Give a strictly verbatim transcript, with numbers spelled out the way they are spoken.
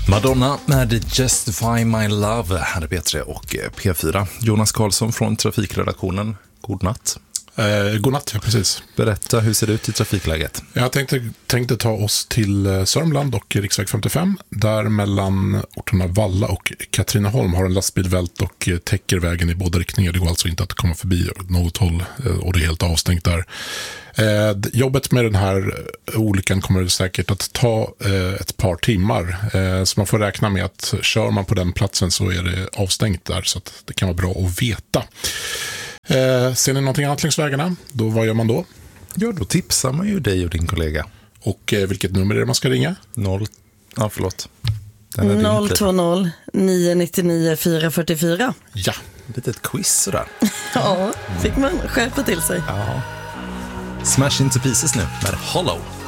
Madonna med Justify My Love här är P tre och P fyra. Jonas Karlsson från trafikredaktionen. God natt. Eh, god natt, ja, precis. Berätta, hur ser det ut i trafikläget? Jag tänkte, tänkte ta oss till Sörmland och riksväg femtiofem. Där mellan orterna Valla och Katrineholm har en lastbil vält och täcker vägen i båda riktningar. Det går alltså inte att komma förbi något håll och det är helt avstängt där. Eh, jobbet med den här olyckan kommer säkert att ta eh, ett par timmar. Eh, så man får räkna med att kör man på den platsen så är det avstängt där. Så att det kan vara bra att veta. Eh, ser ni någonting annat längs vägarna? Då, vad gör man då? Ja, då tipsar man ju dig och din kollega. Och eh, vilket nummer är det man ska ringa? Noll. Ja, förlåt. noll två noll nio nio nio fyra fyra fyra. Ja. Lite ett quiz sådär. Ja, fick man skärpa till sig. Ja. Smash Into Pieces nu med Hollow.